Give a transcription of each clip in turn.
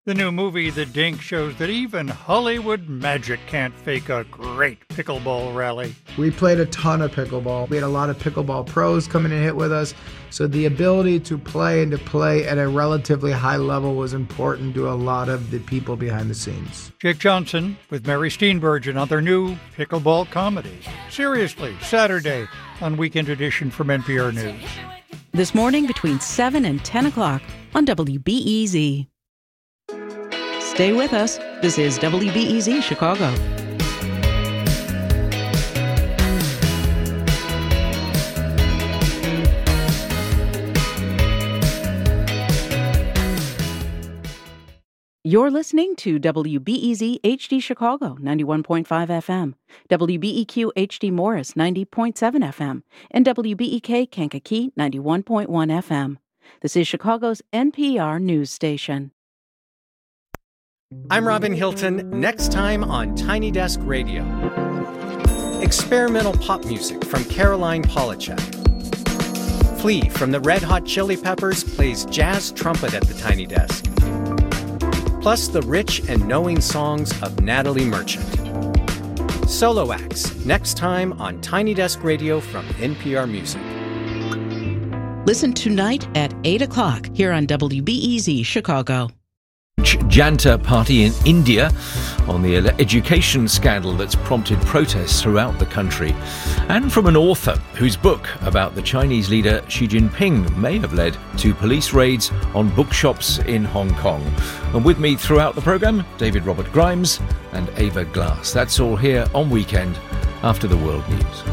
The new movie, The Dink, shows that even Hollywood magic can't fake a great pickleball rally. We played a ton of pickleball. We had a lot of pickleball pros come in and hit with us. So the ability to play and to play at a relatively high level was important to a lot of the people behind the scenes. Jake Johnson with Mary Steenburgen on their new pickleball comedy. Seriously, Saturday on Weekend Edition from NPR News. This morning between 7 and 10 o'clock on WBEZ. Stay with us. This is WBEZ Chicago. You're listening to WBEZ HD Chicago, 91.5 FM, WBEQ HD Morris, 90.7 FM, and WBEK Kankakee, 91.1 FM. This is Chicago's NPR news station. I'm Robin Hilton. Next time on Tiny Desk Radio. Experimental pop music from Caroline Polachek. Flea from the Red Hot Chili Peppers plays jazz trumpet at the Tiny Desk. Plus the rich and knowing songs of Natalie Merchant. Solo acts, next time on Tiny Desk Radio from NPR Music. Listen tonight at 8 o'clock here on WBEZ Chicago. Janta Party in India on the education scandal that's prompted protests throughout the country, and from an author whose book about the Chinese leader Xi Jinping may have led to police raids on bookshops in Hong Kong. And with me throughout the programme, David Robert Grimes and Ava Glass. That's all here on Weekend after the World News.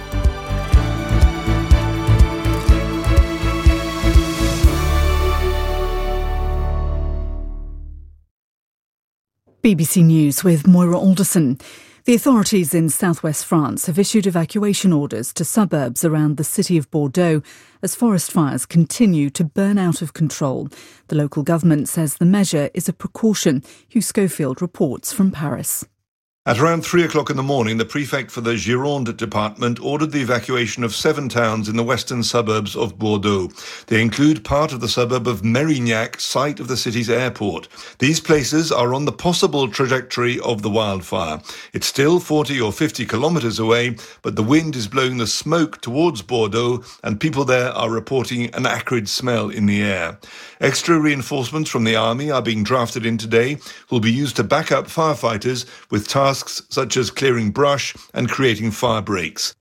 BBC News with Moira Alderson. The authorities in southwest France have issued evacuation orders to suburbs around the city of Bordeaux as forest fires continue to burn out of control. The local government says the measure is a precaution. Hugh Schofield reports from Paris. At around 3 o'clock in the morning, the prefect for the Gironde department ordered the evacuation of 7 towns in the western suburbs of Bordeaux. They include part of the suburb of Mérignac, site of the city's airport. These places are on the possible trajectory of the wildfire. It's still 40 or 50 kilometres away, but the wind is blowing the smoke towards Bordeaux, and people there are reporting an acrid smell in the air. Extra reinforcements from the army are being drafted in today, will be used to back up firefighters with tasks such as clearing brush and creating fire breaks.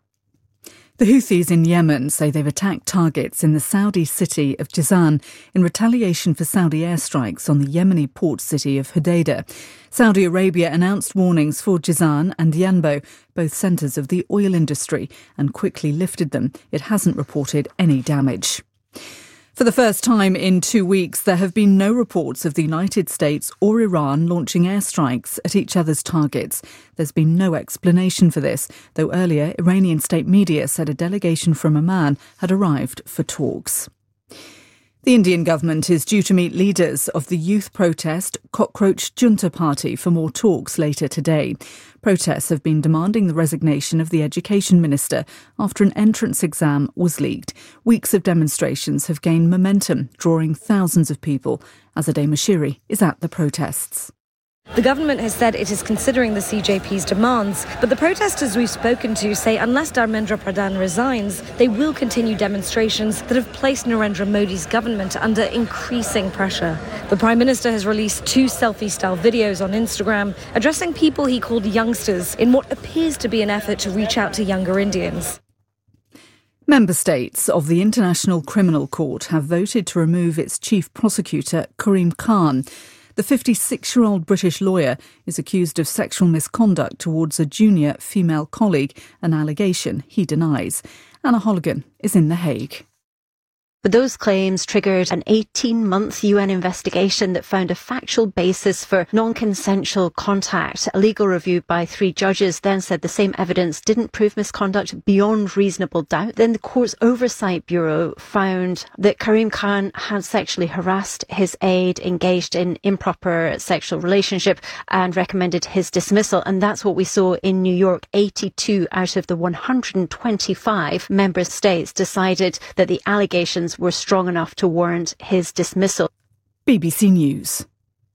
The Houthis in Yemen say they've attacked targets in the Saudi city of Jizan in retaliation for Saudi airstrikes on the Yemeni port city of Hodeidah. Saudi Arabia announced warnings for Jizan and Yanbo, both centres of the oil industry, and quickly lifted them. It hasn't reported any damage. For the first time in 2 weeks, there have been no reports of the United States or Iran launching airstrikes at each other's targets. There's been no explanation for this, though earlier Iranian state media said a delegation from Amman had arrived for talks. The Indian government is due to meet leaders of the youth protest Cockroach Junta Party for more talks later today. Protests have been demanding the resignation of the education minister after an entrance exam was leaked. Weeks of demonstrations have gained momentum, drawing thousands of people. Azadeh Mashiri is at the protests. The government has said it is considering the CJP's demands, but the protesters we've spoken to say unless Dharmendra Pradhan resigns, they will continue demonstrations that have placed Narendra Modi's government under increasing pressure. The Prime Minister has released 2 selfie-style videos on Instagram addressing people he called youngsters in what appears to be an effort to reach out to younger Indians. Member states of the International Criminal Court have voted to remove its chief prosecutor, Karim Khan. The 56-year-old British lawyer is accused of sexual misconduct towards a junior female colleague, an allegation he denies. Anna Holligan is in The Hague. But those claims triggered an 18-month UN investigation that found a factual basis for non-consensual contact. A legal review by 3 judges then said the same evidence didn't prove misconduct beyond reasonable doubt. Then the court's Oversight Bureau found that Karim Khan had sexually harassed his aide, engaged in improper sexual relationship, and recommended his dismissal. And that's what we saw in New York. 82 out of the 125 member states decided that the allegations were strong enough to warrant his dismissal. BBC News.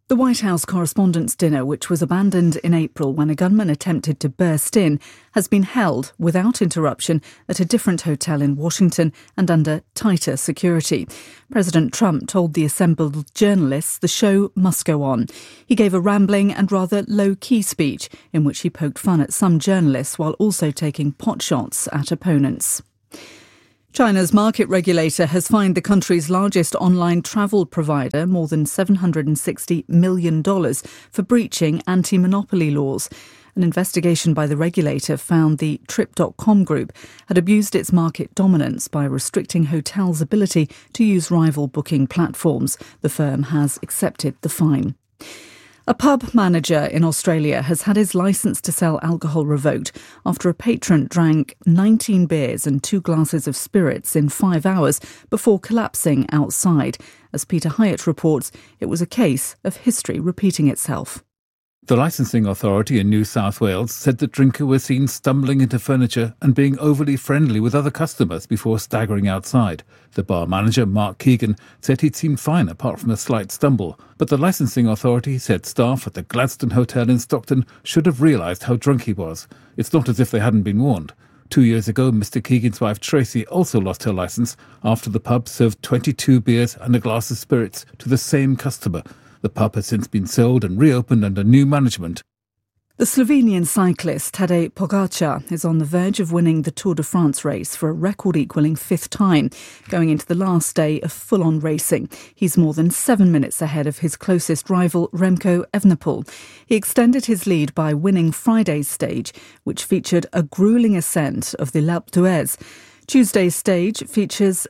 The White House Correspondents' Dinner, which was abandoned in April when a gunman attempted to burst in, has been held without interruption at a different hotel in Washington and under tighter security. President Trump told the assembled journalists the show must go on. He gave a rambling and rather low-key speech in which he poked fun at some journalists while also taking potshots at opponents. China's market regulator has fined the country's largest online travel provider more than $760 million for breaching anti-monopoly laws. An investigation by the regulator found the Trip.com group had abused its market dominance by restricting hotels' ability to use rival booking platforms. The firm has accepted the fine. A pub manager in Australia has had his licence to sell alcohol revoked after a patron drank 19 beers and 2 glasses of spirits in 5 hours before collapsing outside. As Peter Hyatt reports, it was a case of history repeating itself. The licensing authority in New South Wales said the drinker was seen stumbling into furniture and being overly friendly with other customers before staggering outside. The bar manager, Mark Keegan, said he'd seemed fine apart from a slight stumble. But the licensing authority said staff at the Gladstone Hotel in Stockton should have realised how drunk he was. It's not as if they hadn't been warned. 2 years ago, Mr. Keegan's wife Tracy also lost her licence after the pub served 22 beers and a glass of spirits to the same customer. The pub has since been sold and reopened under new management. The Slovenian cyclist Tadej Pogačar is on the verge of winning the Tour de France race for a record-equalling 5th time, going into the last day of full-on racing. He's more than 7 minutes ahead of his closest rival, Remco Evenepoel. He extended his lead by winning Friday's stage, which featured a gruelling ascent of the L'Alpe d'Huez. Today's stage features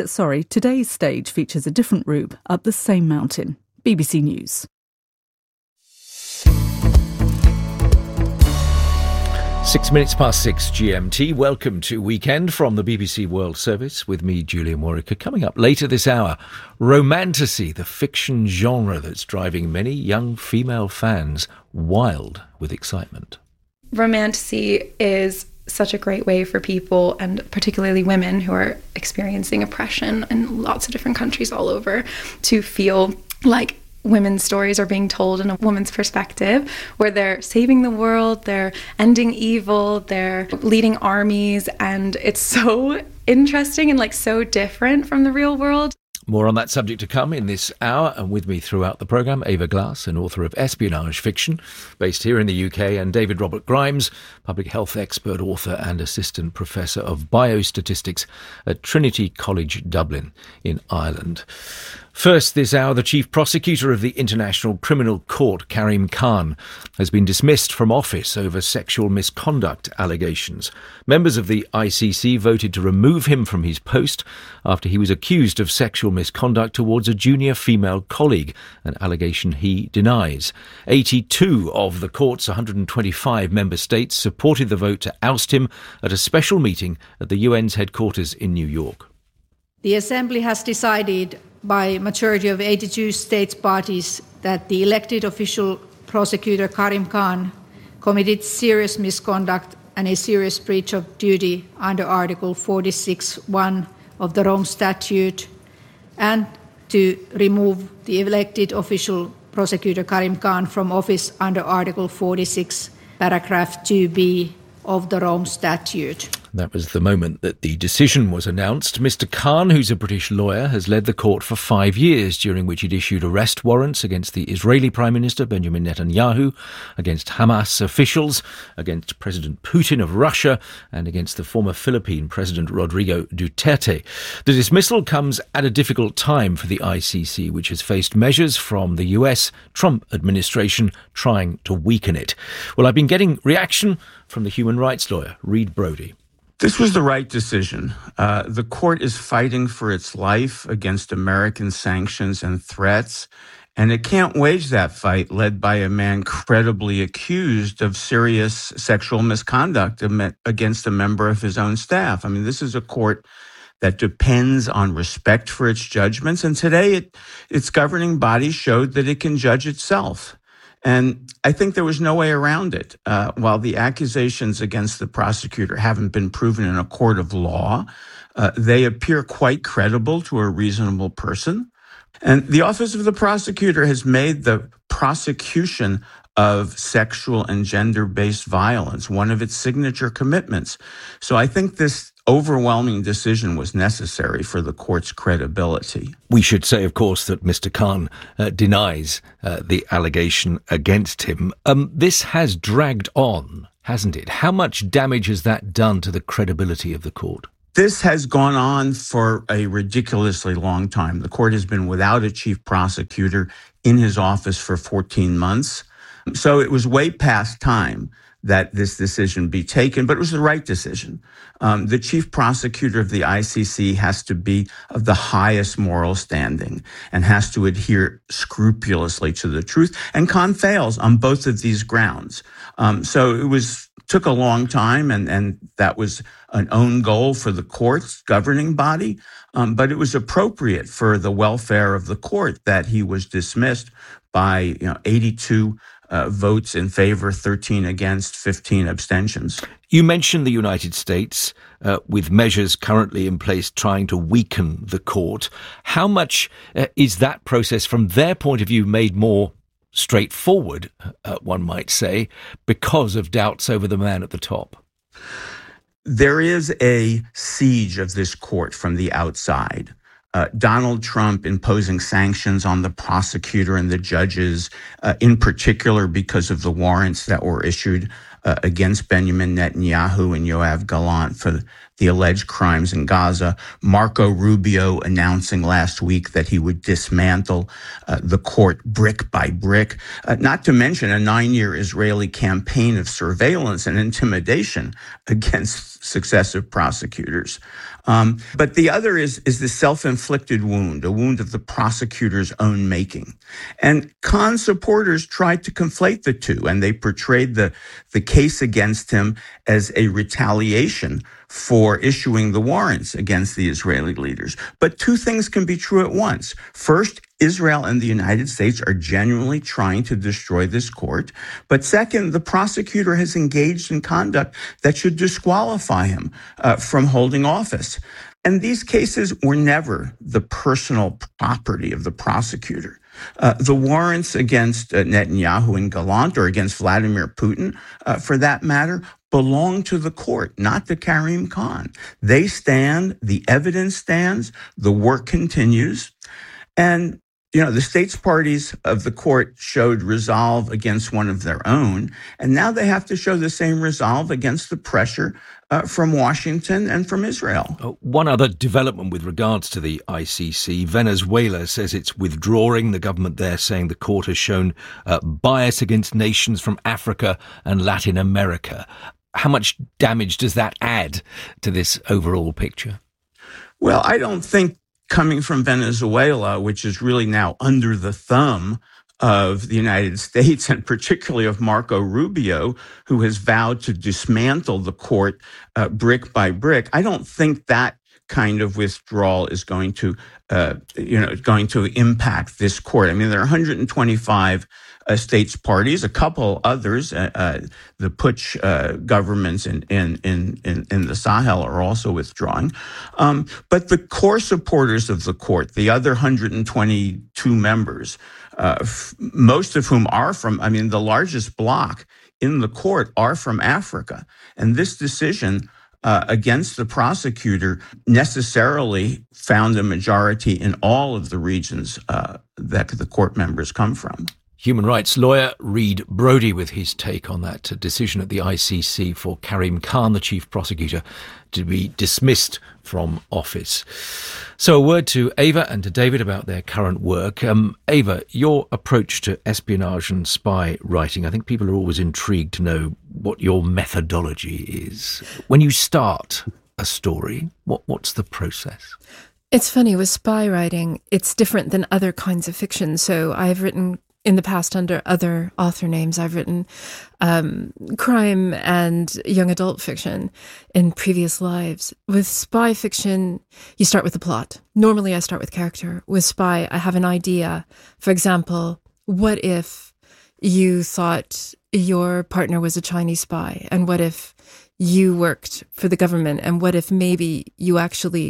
a different route up the same mountain. BBC News. 6 minutes past 6 GMT. Welcome to Weekend from the BBC World Service with me, Julian Warwick. Coming up later this hour, romantasy, the fiction genre that's driving many young female fans wild with excitement. Romantasy is such a great way for people, and particularly women who are experiencing oppression in lots of different countries all over, to feel like women's stories are being told in a woman's perspective, where they're saving the world, they're ending evil, they're leading armies, and it's so interesting and so different from the real world. More on that subject to come in this hour, and with me throughout the programme, Ava Glass, an author of espionage fiction based here in the UK, and David Robert Grimes, public health expert, author and assistant professor of biostatistics at Trinity College Dublin in Ireland. First this hour, the chief prosecutor of the International Criminal Court, Karim Khan, has been dismissed from office over sexual misconduct allegations. Members of the ICC voted to remove him from his post after he was accused of sexual misconduct towards a junior female colleague, an allegation he denies. 82 of the court's 125 member states supported the vote to oust him at a special meeting at the UN's headquarters in New York. The Assembly has decided by a majority of 82 states parties that the elected official prosecutor Karim Khan committed serious misconduct and a serious breach of duty under Article 46(1) of the Rome Statute, and to remove the elected official prosecutor Karim Khan from office under Article 46, paragraph 2b of the Rome Statute. That was the moment that the decision was announced. Mr. Khan, who's a British lawyer, has led the court for 5 years, during which he'd issued arrest warrants against the Israeli Prime Minister Benjamin Netanyahu, against Hamas officials, against President Putin of Russia, and against the former Philippine President Rodrigo Duterte. The dismissal comes at a difficult time for the ICC, which has faced measures from the US Trump administration trying to weaken it. Well, I've been getting reaction from the human rights lawyer, Reed Brody. This was the right decision. The court is fighting for its life against American sanctions and threats, and it can't wage that fight led by a man credibly accused of serious sexual misconduct against a member of his own staff. I mean, this is a court that depends on respect for its judgments, and today its governing body showed that it can judge itself. And I think there was no way around it. While the accusations against the prosecutor haven't been proven in a court of law, they appear quite credible to a reasonable person. And the Office of the Prosecutor has made the prosecution of sexual and gender-based violence one of its signature commitments. So I think this overwhelming decision was necessary for the court's credibility. We should say, of course, that Mr. Khan denies the allegation against him. This has dragged on, hasn't it? How much damage has that done to the credibility of the court? This has gone on for a ridiculously long time. The court has been without a chief prosecutor in his office for 14 months. So it was way past time that this decision be taken, but it was the right decision. The chief prosecutor of the ICC has to be of the highest moral standing and has to adhere scrupulously to the truth. And Khan fails on both of these grounds. So it took a long time, and that was an own goal for the court's governing body. But it was appropriate for the welfare of the court that he was dismissed by 82 votes in favor, 13 against, 15 abstentions. You mentioned the United States with measures currently in place trying to weaken the court. How much is that process, from their point of view, made more straightforward, one might say, because of doubts over the man at the top? There is a siege of this court from the outside. Donald Trump imposing sanctions on the prosecutor and the judges, in particular because of the warrants that were issued against Benjamin Netanyahu and Yoav Gallant for the alleged crimes in Gaza. Marco Rubio announcing last week that he would dismantle the court brick by brick, not to mention a 9-year Israeli campaign of surveillance and intimidation against successive prosecutors. But the other is the self-inflicted wound, a wound of the prosecutor's own making. And Khan supporters tried to conflate the two, and they portrayed the case against him as a retaliation for issuing the warrants against the Israeli leaders. But two things can be true at once. First, Israel and the United States are genuinely trying to destroy this court. But second, the prosecutor has engaged in conduct that should disqualify him from holding office. And these cases were never the personal property of the prosecutor. The warrants against Netanyahu and Gallant, or against Vladimir Putin, for that matter, belong to the court, not to Karim Khan. They stand, the evidence stands, the work continues. And the states parties of the court showed resolve against one of their own, and now they have to show the same resolve against the pressure from Washington and from Israel. One other development with regards to the ICC, Venezuela says it's withdrawing. The government there saying the court has shown bias against nations from Africa and Latin America. How much damage does that add to this overall picture? Well, I don't think coming from Venezuela, which is really now under the thumb of the United States, and particularly of Marco Rubio, who has vowed to dismantle the court brick by brick, I don't think that kind of withdrawal is going to impact this court. I mean, there are 125 states parties, a couple others, the Putsch governments in the Sahel are also withdrawing. But the core supporters of the court, the other 122 members, most of whom are the largest bloc in the court are from Africa. And this decision against the prosecutor necessarily found a majority in all of the regions that the court members come from. Human rights lawyer Reed Brody with his take on that decision at the ICC for Karim Khan, the chief prosecutor, to be dismissed from office. So a word to Ava and to David about their current work. Ava, your approach to espionage and spy writing, I think people are always intrigued to know what your methodology is. When you start a story, what's the process? It's funny, with spy writing, it's different than other kinds of fiction. So I've written in the past under other author names. I've written crime and young adult fiction in previous lives. With spy fiction, you start with the plot. Normally I start with character. With spy, I have an idea. For example, what if you thought your partner was a Chinese spy? And what if you worked for the government? And what if maybe you actually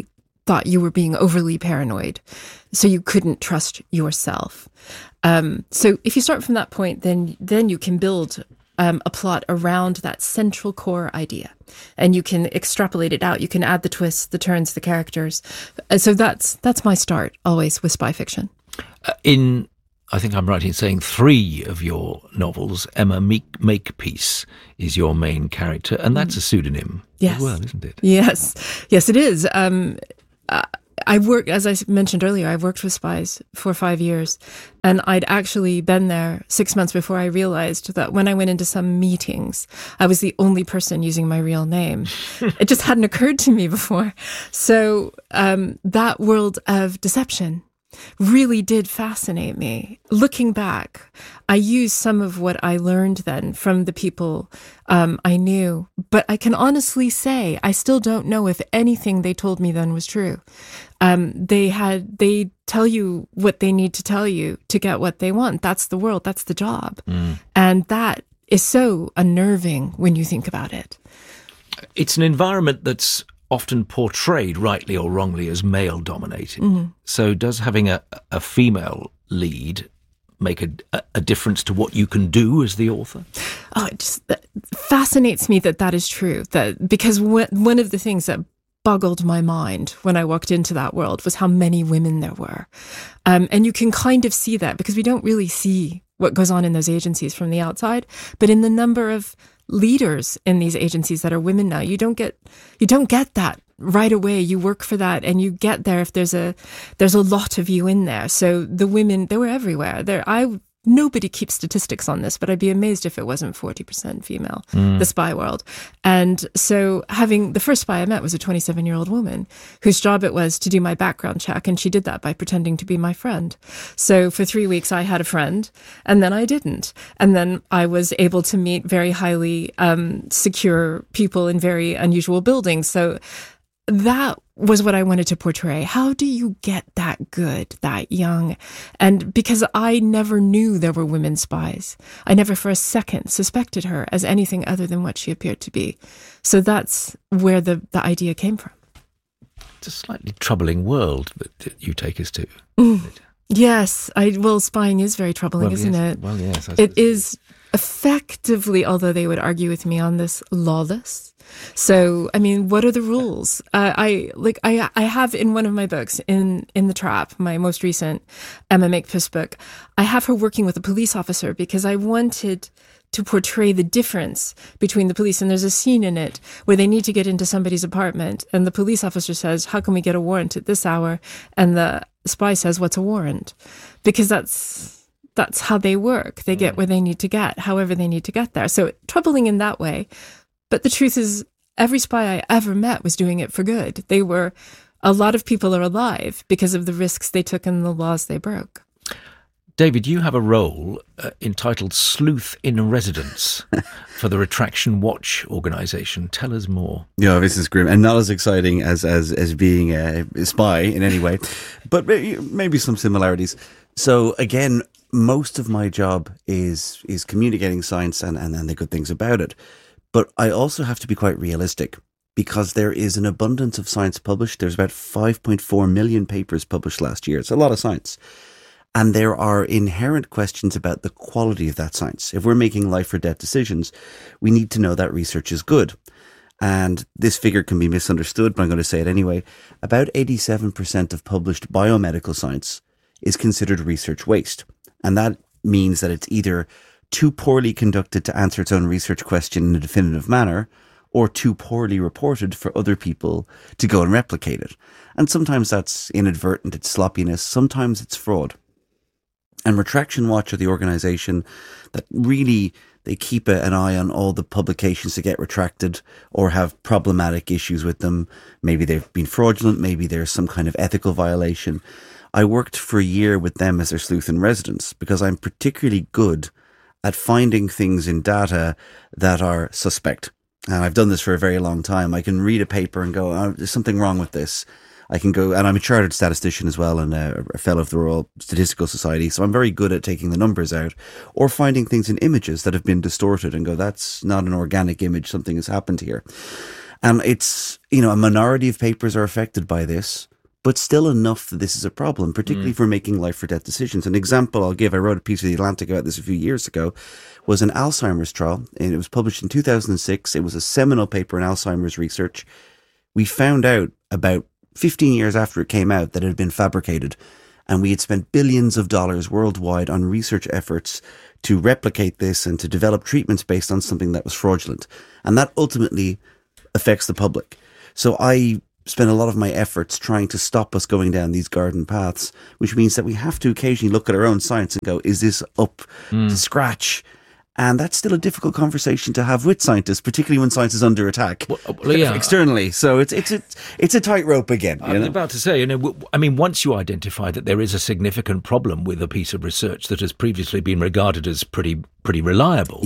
thought you were being overly paranoid, so you couldn't trust yourself. So if you start from that point, then you can build a plot around that central core idea, and you can extrapolate it out. You can add the twists, the turns, the characters. So that's my start always with spy fiction. I think I'm right in saying 3 of your novels, Emma Makepeace is your main character, and that's a pseudonym as well, isn't it? Yes, it is. I worked, as I mentioned earlier, I've worked with spies for 5 years, and I'd actually been there 6 months before I realized that when I went into some meetings, I was the only person using my real name. It just hadn't occurred to me before. So that world of deception really did fascinate me. Looking back, I used some of what I learned then from the people I knew, but I can honestly say I still don't know if anything they told me then was true. They tell you what they need to tell you to get what they want. That's the world. That's the job. And that is so unnerving when you think about it. It's an environment that's often portrayed, rightly or wrongly, as male-dominated. So does having a female lead make a difference to what you can do as the author? Oh, it just fascinates me that is true. Because one of the things that boggled my mind when I walked into that world was how many women there were. And you can kind of see that because we don't really see what goes on in those agencies from the outside, but in the number of leaders in these agencies that are women now, you don't get that right away. You work for that and you get there if there's a lot of you in there. So the women, they were everywhere. Nobody keeps statistics on this, but I'd be amazed if it wasn't 40% female, the spy world. And so the first spy I met was a 27-year-old woman whose job it was to do my background check. And she did that by pretending to be my friend. So for 3 weeks, I had a friend and then I didn't. And then I was able to meet very highly secure people in very unusual buildings. So that was what I wanted to portray. How do you get that good, that young? And because I never knew there were women spies, I never for a second suspected her as anything other than what she appeared to be. So that's where the idea came from. It's a slightly troubling world that you take us to. Yes. Spying is very troubling, isn't it? Well, yes. It is effectively, although they would argue with me on this, lawless. So, I mean, what are the rules? I have in one of my books, in The Trap, my most recent Emma Makepeace book, I have her working with a police officer because I wanted to portray the difference between the police. And there's a scene in it where they need to get into somebody's apartment and the police officer says, "How can we get a warrant at this hour?" And the spy says, "What's a warrant?" Because that's how they work. They get where they need to get, however they need to get there. So troubling in that way. But the truth is, every spy I ever met was doing it for good. A lot of people are alive because of the risks they took and the laws they broke. David, you have a role entitled Sleuth in Residence for the Retraction Watch organisation. Tell us more. Yeah, this is grim and not as exciting as being a spy in any way, but maybe some similarities. So again, most of my job is communicating science and the good things about it. But I also have to be quite realistic because there is an abundance of science published. There's about 5.4 million papers published last year. It's a lot of science. And there are inherent questions about the quality of that science. If we're making life or death decisions, we need to know that research is good. And this figure can be misunderstood, but I'm going to say it anyway. About 87% of published biomedical science is considered research waste. And that means that it's either too poorly conducted to answer its own research question in a definitive manner, or too poorly reported for other people to go and replicate it. And sometimes that's inadvertent, it's sloppiness, sometimes it's fraud. And Retraction Watch are the organisation that really, they keep an eye on all the publications that get retracted or have problematic issues with them. Maybe they've been fraudulent, maybe there's some kind of ethical violation. I worked for a year with them as their sleuth in residence because I'm particularly good at finding things in data that are suspect. And I've done this for a very long time. I can read a paper and go, "Oh, there's something wrong with this." I can go, and I'm a chartered statistician as well and a fellow of the Royal Statistical Society. So I'm very good at taking the numbers out or finding things in images that have been distorted and go, "That's not an organic image. Something has happened here." And it's, a minority of papers are affected by this, but still enough that this is a problem, particularly for making life or death decisions. An example I'll give, I wrote a piece of The Atlantic about this a few years ago, was an Alzheimer's trial, and it was published in 2006. It was a seminal paper in Alzheimer's research. We found out about 15 years after it came out that it had been fabricated, and we had spent billions of dollars worldwide on research efforts to replicate this and to develop treatments based on something that was fraudulent. And that ultimately affects the public. So I spend a lot of my efforts trying to stop us going down these garden paths, which means that we have to occasionally look at our own science and go, is this up to scratch? And that's still a difficult conversation to have with scientists, particularly when science is under attack externally. So it's a tightrope again. I was about to say, once you identify that there is a significant problem with a piece of research that has previously been regarded as pretty reliable,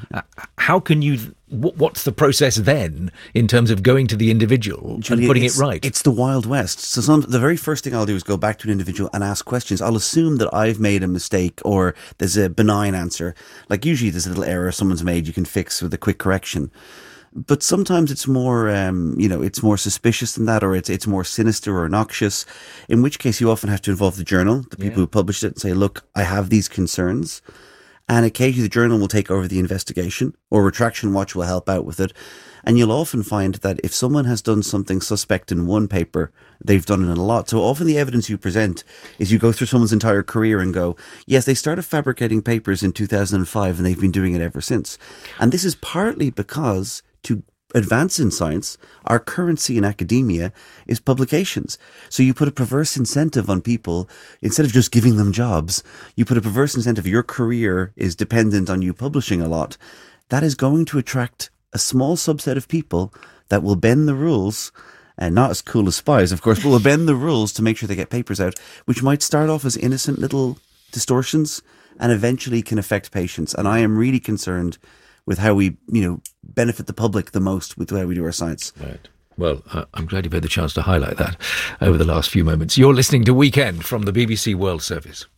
how can you? What's the process then in terms of going to the individual and putting it right? It's the Wild West. So the very first thing I'll do is go back to an individual and ask questions. I'll assume that I've made a mistake or there's a benign answer. Like usually there's a little error someone's made you can fix with a quick correction. But sometimes it's more, it's more suspicious than that, or it's more sinister or noxious, in which case you often have to involve the journal, the people who published it, and say, look, I have these concerns. And occasionally the journal will take over the investigation, or Retraction Watch will help out with it. And you'll often find that if someone has done something suspect in one paper, they've done it in a lot. So often the evidence you present is you go through someone's entire career and go, yes, they started fabricating papers in 2005 and they've been doing it ever since. And this is partly because to advance in science, our currency in academia is publications. So you put a perverse incentive on people, instead of just giving them jobs, you put a perverse incentive. Your career is dependent on you publishing a lot. That is going to attract a small subset of people that will bend the rules, and not as cool as spies, of course, but will bend the rules to make sure they get papers out, which might start off as innocent little distortions and eventually can affect patients. And I am really concerned with how we, benefit the public the most with the way we do our science. Right. Well, I'm glad you've had the chance to highlight that over the last few moments. You're listening to Weekend from the BBC World Service.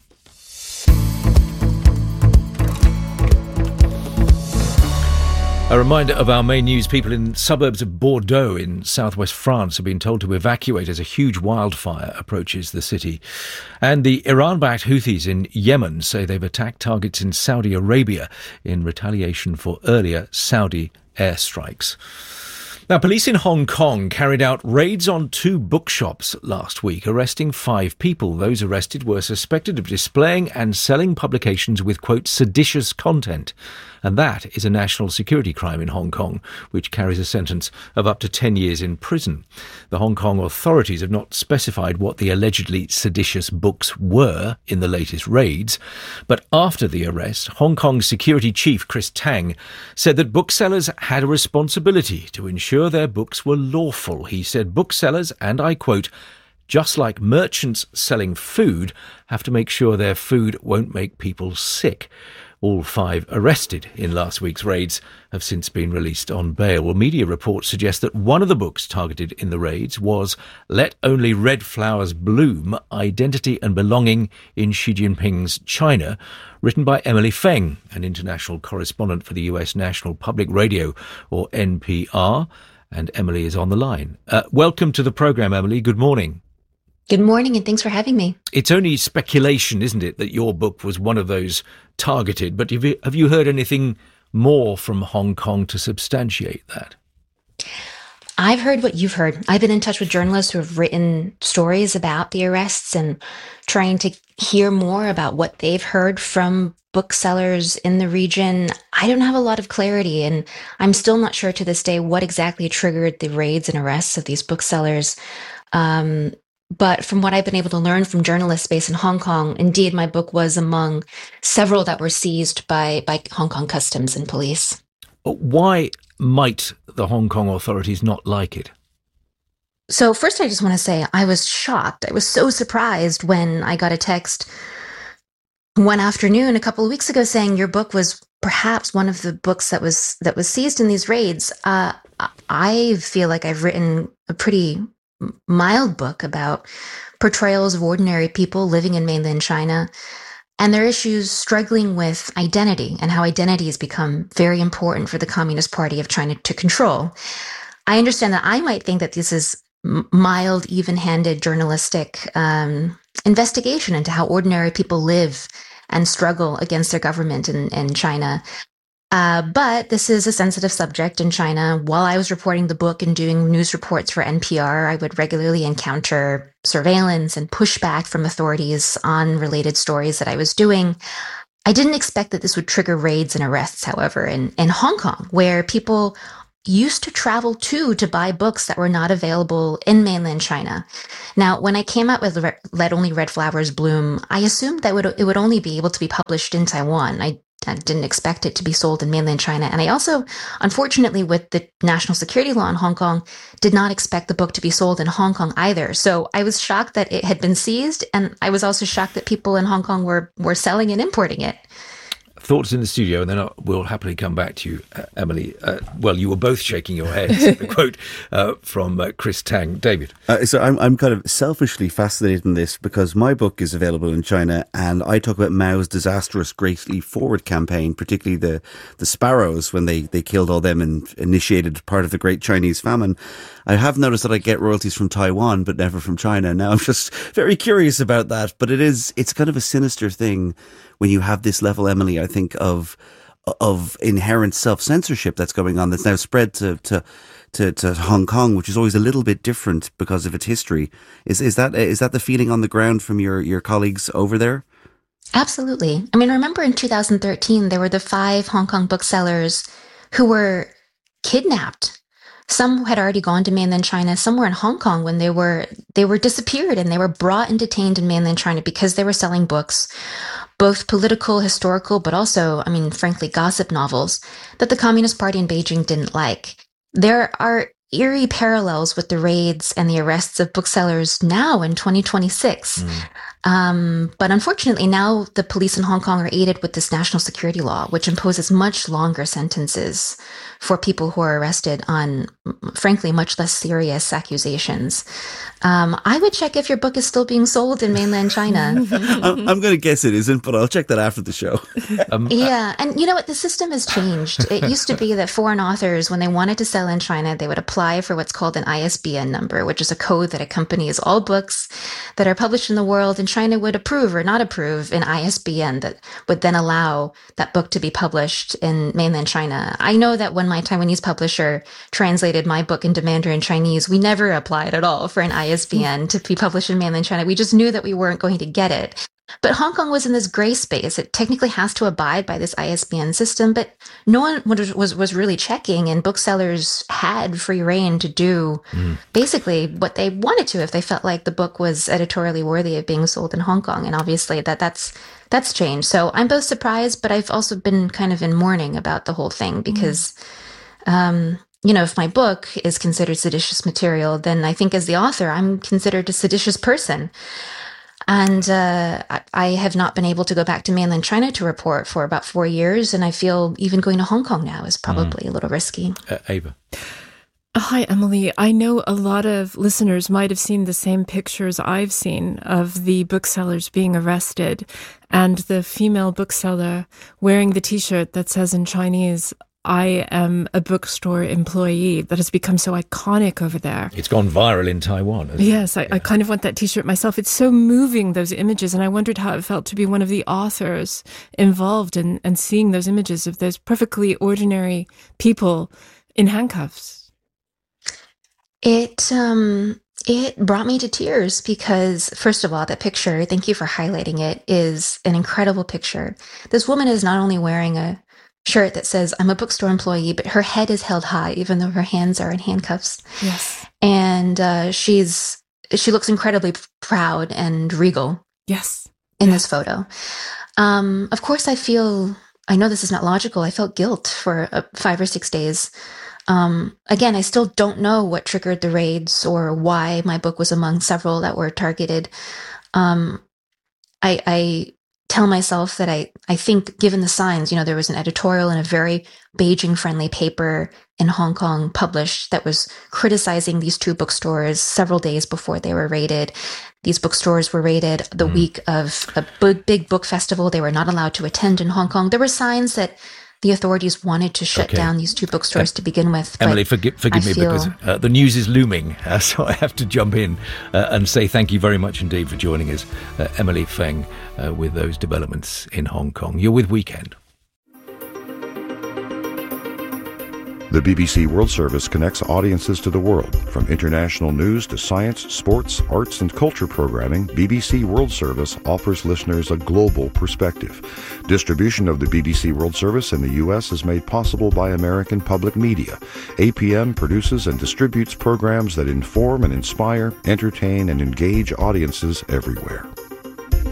A reminder of our main news. People in suburbs of Bordeaux in southwest France have been told to evacuate as a huge wildfire approaches the city. And the Iran-backed Houthis in Yemen say they've attacked targets in Saudi Arabia in retaliation for earlier Saudi airstrikes. Now, police in Hong Kong carried out raids on 2 bookshops last week, arresting 5 people. Those arrested were suspected of displaying and selling publications with, quote, seditious content. And that is a national security crime in Hong Kong, which carries a sentence of up to 10 years in prison. The Hong Kong authorities have not specified what the allegedly seditious books were in the latest raids. But after the arrest, Hong Kong security chief Chris Tang said that booksellers had a responsibility to ensure their books were lawful. He said booksellers, and I quote, just like merchants selling food, have to make sure their food won't make people sick. All 5 arrested in last week's raids have since been released on bail. Well, media reports suggest that one of the books targeted in the raids was Let Only Red Flowers Bloom, Identity and Belonging in Xi Jinping's China, written by Emily Feng, an international correspondent for the US National Public Radio, or NPR. And Emily is on the line. Welcome to the programme, Emily. Good morning. Good morning, and thanks for having me. It's only speculation, isn't it, that your book was one of those targeted, but have you heard anything more from Hong Kong to substantiate that? I've heard what you've heard. I've been in touch with journalists who have written stories about the arrests and trying to hear more about what they've heard from booksellers in the region. I don't have a lot of clarity, and I'm still not sure to this day what exactly triggered the raids and arrests of these booksellers. But from what I've been able to learn from journalists based in Hong Kong, indeed, my book was among several that were seized by Hong Kong customs and police. Why might the Hong Kong authorities not like it? So first, I just want to say I was shocked. I was so surprised when I got a text one afternoon a couple of weeks ago saying your book was perhaps one of the books that was seized in these raids. I feel like I've written a pretty mild book about portrayals of ordinary people living in mainland China and their issues struggling with identity and how identity has become very important for the Communist Party of China to control. I understand that I might think that this is mild, even-handed journalistic investigation into how ordinary people live and struggle against their government in China. But this is a sensitive subject in China. While I was reporting the book and doing news reports for NPR, I would regularly encounter surveillance and pushback from authorities on related stories that I was doing. I didn't expect that this would trigger raids and arrests, however, in Hong Kong, where people used to travel to buy books that were not available in mainland China. Now, when I came out with Let Only Red Flowers Bloom, I assumed that it would only be able to be published in Taiwan. I didn't expect it to be sold in mainland China. And I also, unfortunately, with the national security law in Hong Kong, did not expect the book to be sold in Hong Kong either. So I was shocked that it had been seized. And I was also shocked that people in Hong Kong were selling and importing it. Thoughts in the studio, and then we'll happily come back to you, Emily. Well, you were both shaking your heads at the quote from Chris Tang. David? So I'm kind of selfishly fascinated in this because my book is available in China, and I talk about Mao's disastrous Great Leap Forward campaign, particularly the sparrows, when they killed all them and initiated part of the Great Chinese Famine. I have noticed that I get royalties from Taiwan, but never from China. Now, I'm just very curious about that, but it's kind of a sinister thing when you have this level, Emily, I think, of inherent self-censorship that's going on, that's now spread to Hong Kong, which is always a little bit different because of its history. Is that the feeling on the ground from your colleagues over there? Absolutely. I mean, remember in 2013, there were the 5 Hong Kong booksellers who were kidnapped. Some had already gone to mainland China. Some were in Hong Kong when they were disappeared, and they were brought and detained in mainland China because they were selling books, both political, historical, but also, I mean, frankly, gossip novels that the Communist Party in Beijing didn't like. There are eerie parallels with the raids and the arrests of booksellers now in 2026. But unfortunately, now the police in Hong Kong are aided with this national security law, which imposes much longer sentences for people who are arrested on, frankly, much less serious accusations. I would check if your book is still being sold in mainland China. I'm going to guess it isn't, but I'll check that after the show. Yeah. And you know what? The system has changed. It used to be that foreign authors, when they wanted to sell in China, they would apply for what's called an ISBN number, which is a code that accompanies all books that are published in the world, and China would approve or not approve an ISBN that would then allow that book to be published in mainland China. I know that when my Taiwanese publisher translated my book into Mandarin Chinese, we never applied at all for an ISBN to be published in mainland China. We just knew that we weren't going to get it. But Hong Kong was in this gray space. It technically has to abide by this ISBN system, but no one was really checking, and booksellers had free rein to do basically what they wanted to if they felt like the book was editorially worthy of being sold in Hong Kong. And obviously that's changed. So I'm both surprised, but I've also been kind of in mourning about the whole thing because, if my book is considered seditious material, then I think as the author, I'm considered a seditious person. And I have not been able to go back to mainland China to report for about 4 years. And I feel even going to Hong Kong now is probably a little risky. Ava. Hi, Emily. I know a lot of listeners might have seen the same pictures I've seen of the booksellers being arrested and the female bookseller wearing the T-shirt that says in Chinese, "I am a bookstore employee," that has become so iconic over there. It's gone viral in Taiwan. Yes, I kind of want that T-shirt myself. It's so moving, those images, and I wondered how it felt to be one of the authors involved in seeing those images of those perfectly ordinary people in handcuffs. It brought me to tears because, first of all, that picture, thank you for highlighting it, is an incredible picture. This woman is not only wearing a shirt that says, "I'm a bookstore employee," but her head is held high, even though her hands are in handcuffs. Yes. And she looks incredibly proud and regal. Yes. In this photo. Of course, I know this is not logical. I felt guilt for 5 or 6 days. Again, I still don't know what triggered the raids or why my book was among several that were targeted. I tell myself that I think, given the signs, there was an editorial in a very Beijing-friendly paper in Hong Kong published that was criticizing these 2 bookstores several days before they were raided. These bookstores were raided the week of a big book festival. They were not allowed to attend in Hong Kong. There were signs that the authorities wanted to shut down these 2 bookstores to begin with. Emily, forgive me because the news is looming, so I have to jump in and say thank you very much indeed for joining us, Emily Feng, with those developments in Hong Kong. You're with Weekend. The BBC World Service connects audiences to the world. From international news to science, sports, arts and culture programming, BBC World Service offers listeners a global perspective. Distribution of the BBC World Service in the U.S. is made possible by American Public Media. APM produces and distributes programs that inform and inspire, entertain and engage audiences everywhere.